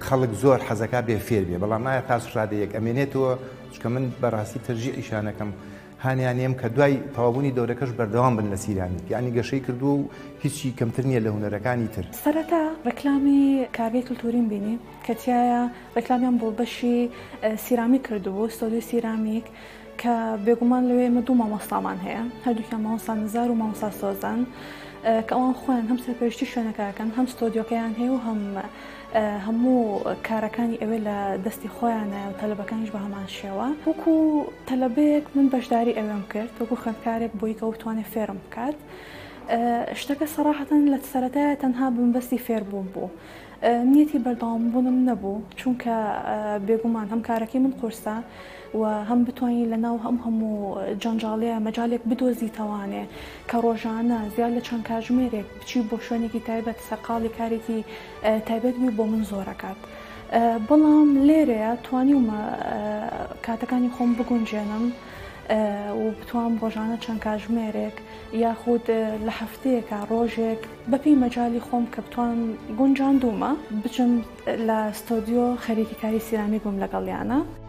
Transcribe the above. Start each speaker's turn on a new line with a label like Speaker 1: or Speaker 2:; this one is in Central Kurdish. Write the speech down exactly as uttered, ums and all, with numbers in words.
Speaker 1: خەڵک زۆر حەزەکە بێ فێر بێ بەڵام نایە تا سوشادەیەک ئەمێنێتەوە چکە من بەڕاستی تەرجیح ئیشانەکەم هانیانێم کە دوای تەواوبوونی دەورەکەش بەردەوام بن لە سیرانی یعنی گەشەی کردو و هیچی کەمتر نییە لە هونەرەکانی تر.
Speaker 2: سەرەتا ڕێکلامی کارگەی کلتورین بینی کە تایە ڕێکلامیان بۆ بەشی سیرامیک کردبوو ستۆدیۆ سیرامیک کە بێگومان لەوێ ئێمە دوو مامۆستامان هەیە هەردووکیان مامۆستا نزار و مامۆستا سۆزان کە ئەوان خۆیان هەم سەرپەرشتی شوێنەکەکەن هەم ستۆدیۆکەیان هەیە و هەم هەموو کارەکانی ئەوێ لە دەستی خۆیانە و تەلەبەکانیش بە هەمان شێوە وەکو تەلەبەیەک من بەشداری ئەوێم کرد وەکو خوێندکارێک بۆی کە بتوانێت فێرم بکات شتەکە سەراحەتەن لە سەرەتایە تەنها بنبەستی فێربوون بوو نیەتی بەردەوامبوونم نەبوو چونکە بێگومان هەم کارەکەی من قورسە و هەم بتوانین لە ناو هەم هەموو جەنجاڵەیە مەجالێک بدۆزیتەوانێ کە ڕۆژانە زیاد لە چەند کاتژمێرێک بچی بۆ شوێنێکی تایبەت سەرقاڵی کارێکی تایبەت بی بۆ من زۆرەکات. بەڵام لێرەیە توانیومە کاتەکانی خۆم بگونجێنم و بتوان ڕۆژانە چەند کاتژمێرێک یاخود لە هەفتەیەکە ڕۆژێک بەپی مەجای خۆم کە بتوان گونجاندومە بچم لە ستۆدیۆ خەریکی کاری سیرامیک بووم لەگەڵیانە.